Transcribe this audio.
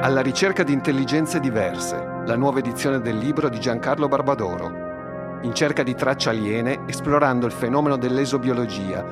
Alla ricerca di intelligenze diverse, la nuova edizione del libro di Giancarlo Barbadoro. In cerca di tracce aliene, esplorando il fenomeno dell'esobiologia,